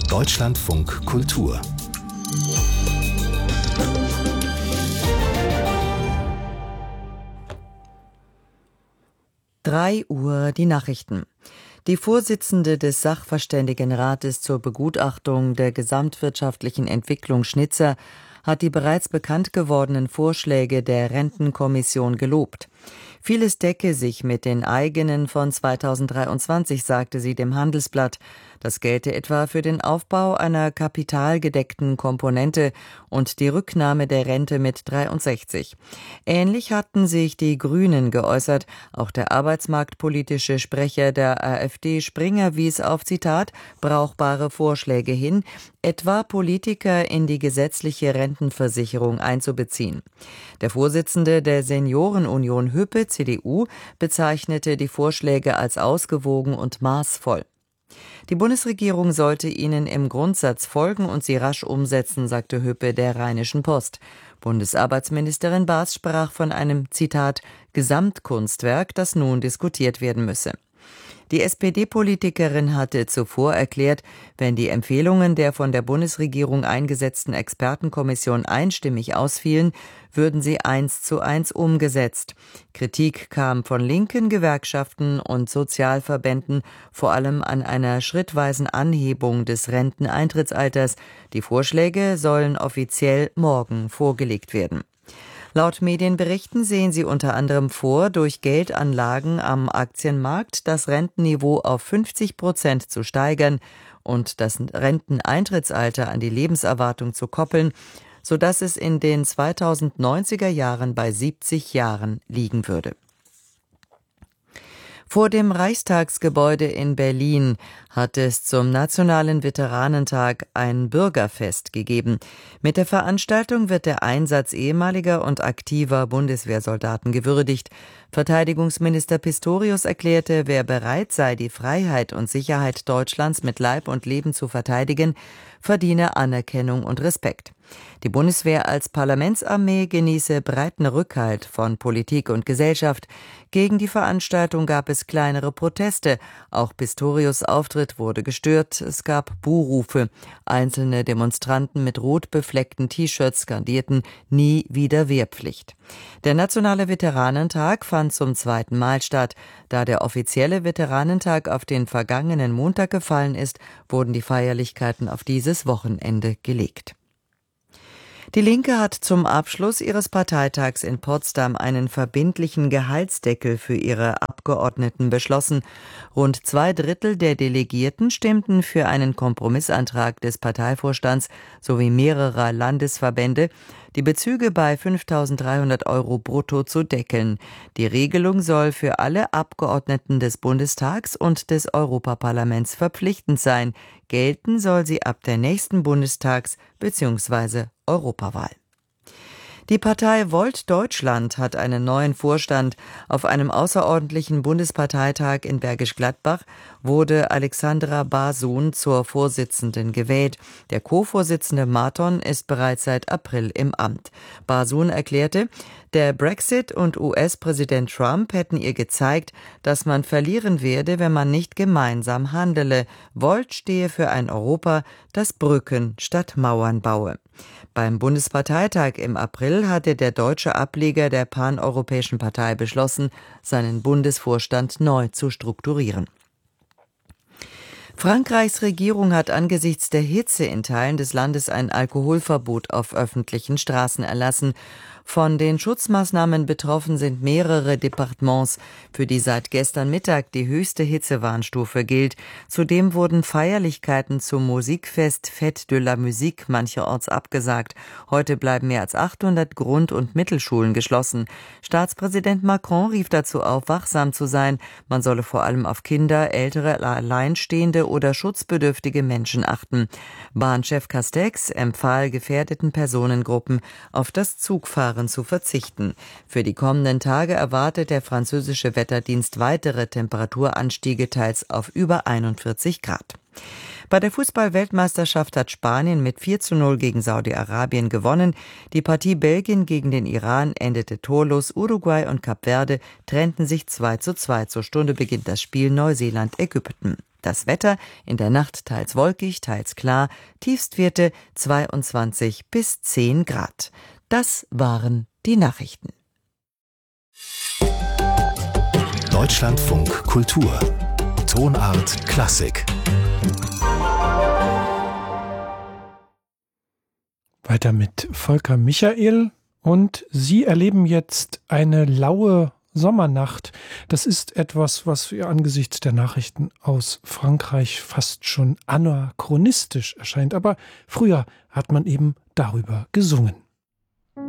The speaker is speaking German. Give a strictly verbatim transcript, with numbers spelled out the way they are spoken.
Deutschlandfunk Kultur. drei Uhr die Nachrichten. Die Vorsitzende des Sachverständigenrates zur Begutachtung der gesamtwirtschaftlichen Entwicklung Schnitzer hat die bereits bekannt gewordenen Vorschläge der Rentenkommission gelobt. Vieles decke sich mit den eigenen von zweitausenddreiundzwanzig, sagte sie dem Handelsblatt. Das gelte etwa für den Aufbau einer kapitalgedeckten Komponente und die Rücknahme der Rente mit dreiundsechzig. Ähnlich hatten sich die Grünen geäußert. Auch der arbeitsmarktpolitische Sprecher der AfD Springer wies auf, Zitat, brauchbare Vorschläge hin, etwa Politiker in die gesetzliche Rentenversicherung einzubeziehen. Der Vorsitzende der Seniorenunion Hüppe, C D U, bezeichnete die Vorschläge als ausgewogen und maßvoll. Die Bundesregierung sollte ihnen im Grundsatz folgen und sie rasch umsetzen, sagte Hüppe der Rheinischen Post. Bundesarbeitsministerin Baas sprach von einem, Zitat, Gesamtkunstwerk, das nun diskutiert werden müsse. Die S P D-Politikerin hatte zuvor erklärt, wenn die Empfehlungen der von der Bundesregierung eingesetzten Expertenkommission einstimmig ausfielen, würden sie eins zu eins umgesetzt. Kritik kam von linken Gewerkschaften und Sozialverbänden, vor allem an einer schrittweisen Anhebung des Renteneintrittsalters. Die Vorschläge sollen offiziell morgen vorgelegt werden. Laut Medienberichten sehen sie unter anderem vor, durch Geldanlagen am Aktienmarkt das Rentenniveau auf fünfzig Prozent zu steigern und das Renteneintrittsalter an die Lebenserwartung zu koppeln, sodass es in den zweitausendneunziger Jahren bei siebzig Jahren liegen würde. Vor dem Reichstagsgebäude in Berlin hat es zum Nationalen Veteranentag ein Bürgerfest gegeben. Mit der Veranstaltung wird der Einsatz ehemaliger und aktiver Bundeswehrsoldaten gewürdigt. Verteidigungsminister Pistorius erklärte, wer bereit sei, die Freiheit und Sicherheit Deutschlands mit Leib und Leben zu verteidigen, verdiene Anerkennung und Respekt. Die Bundeswehr als Parlamentsarmee genieße breiten Rückhalt von Politik und Gesellschaft. Gegen die Veranstaltung gab es kleinere Proteste. Auch Pistorius' Auftritt wurde gestört. Es gab Buhrufe. Einzelne Demonstranten mit rot befleckten T-Shirts skandierten nie wieder Wehrpflicht. Der Nationale Veteranentag fand zum zweiten Mal statt. Da der offizielle Veteranentag auf den vergangenen Montag gefallen ist, wurden die Feierlichkeiten auf dieses Wochenende gelegt. Die Linke hat zum Abschluss ihres Parteitags in Potsdam einen verbindlichen Gehaltsdeckel für ihre Abgeordneten beschlossen. Rund zwei Drittel der Delegierten stimmten für einen Kompromissantrag des Parteivorstands sowie mehrerer Landesverbände, die Bezüge bei fünftausenddreihundert Euro brutto zu deckeln. Die Regelung soll für alle Abgeordneten des Bundestags und des Europaparlaments verpflichtend sein. Gelten soll sie ab der nächsten Bundestags- bzw. Europawahl. Die Partei Volt Deutschland hat einen neuen Vorstand. Auf einem außerordentlichen Bundesparteitag in Bergisch Gladbach wurde Alexandra Basun zur Vorsitzenden gewählt. Der Co-Vorsitzende Marton ist bereits seit April im Amt. Basun erklärte, der Brexit und U S-Präsident Trump hätten ihr gezeigt, dass man verlieren werde, wenn man nicht gemeinsam handele. Volt stehe für ein Europa, das Brücken statt Mauern baue. Beim Bundesparteitag im April hatte der deutsche Ableger der Paneuropäischen Partei beschlossen, seinen Bundesvorstand neu zu strukturieren. Frankreichs Regierung hat angesichts der Hitze in Teilen des Landes ein Alkoholverbot auf öffentlichen Straßen erlassen. Von den Schutzmaßnahmen betroffen sind mehrere Departements, für die seit gestern Mittag die höchste Hitzewarnstufe gilt. Zudem wurden Feierlichkeiten zum Musikfest Fête de la Musique mancherorts abgesagt. Heute bleiben mehr als achthundert Grund- und Mittelschulen geschlossen. Staatspräsident Macron rief dazu auf, wachsam zu sein. Man solle vor allem auf Kinder, ältere, alleinstehende oder schutzbedürftige Menschen achten. Bahnchef Castex empfahl gefährdeten Personengruppen auf das Zugfahren zu verzichten. Für die kommenden Tage erwartet der französische Wetterdienst weitere Temperaturanstiege, teils auf über einundvierzig Grad. Bei der Fußball-Weltmeisterschaft hat Spanien mit vier zu null gegen Saudi-Arabien gewonnen. Die Partie Belgien gegen den Iran endete torlos. Uruguay und Kap Verde trennten sich zwei zu zwei. Zur Stunde beginnt das Spiel Neuseeland-Ägypten. Das Wetter in der Nacht teils wolkig, teils klar. Tiefstwerte zweiundzwanzig bis zehn Grad. Das waren die Nachrichten. Deutschlandfunk Kultur. Tonart Klassik. Weiter mit Volker Michael und Sie erleben jetzt eine laue Sommernacht. Das ist etwas, was wir angesichts der Nachrichten aus Frankreich fast schon anachronistisch erscheint. Aber früher hat man eben darüber gesungen.